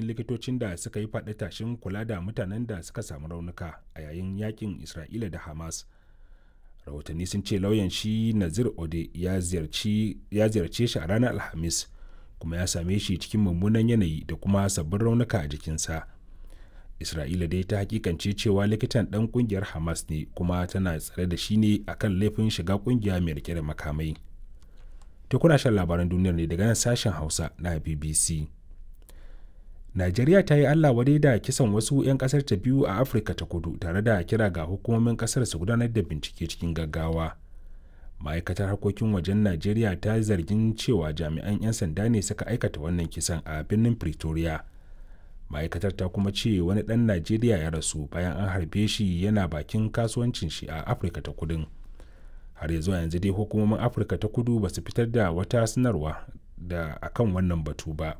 likitocin da suka yi faɗi tashin kula da mutanen da suka samu raunuka a yayin yakin Isra'ila da Hamas. Rahotanni sun ce lauyan shi Nazir Ode ya ziyarce shi a ranar Alhamis, kuma ya same shi cikin mummunan yanayi da kuma sabbin raunuka a jikinsa. Isra'ila dai ta hakikance cewa likitan ɗan ƙungiyar Hamas ne, kuma tana tsare da shi ne akan laifin shiga ƙungiya mai rike da makamai. To kuna shan labaran duniyar ne daga nan sashen Hausa na BBC. Najeriya ta yi Allah wadai da kisan wasu 'yan kasar ta biyu a Afirka ta Kudu, tare da kira ga hukumomin kasar su gudanar da bincike cikin gaggawa. Ma'aikatar harkokin wajen Najeriya ta zargin cewa jami'an 'yan sanda ne suka aikata wannan kisan a birnin Pretoria. Ma'aikatar ta kuma ce wani ɗan Najeriya ya rasu bayan an harbe shi yana bakin kasuwancin shi a Afirka ta Kudun. Har yanzu dai hukumomin Afirka ta Kudu ba su fitar da wata sanarwa da akan wannan batu ba.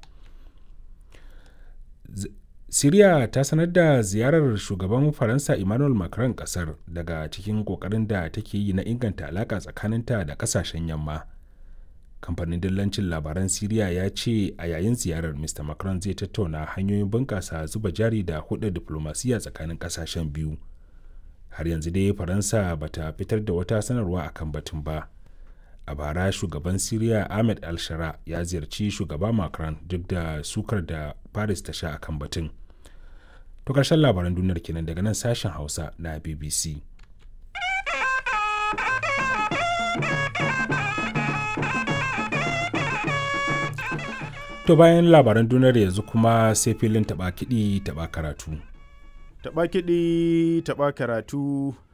Siriya ta sanar da ziyarar shugaban Faransa Emmanuel Macron kasar, daga cikin kokarin da take yi na inganta alaka tsakaninta da kasashen yamma. Kamfanin dillancin labaran Siriya ya ce a yayin ziyarar Mr. Macron zai tattauna hanyoyin bunƙasa zuba jari da hulɗar diplomasiya tsakanin kasashen biyu. Har yanzu dai Faransa bata fitar da wata sanarwa akan batun ba. A bara shugaban Siriya Ahmed al-Shara ya ziyarci shugaba Macron, duk da sukar da Paris ta sha akan batun. To ƙarshen labaran duniyar kenan daga nan sashen Hausa na BBC. To bayan labaran duniyar yanzu kuma sai filin taɓa kiɗi taɓa karatu. Taɓa kiɗi taɓa karatu.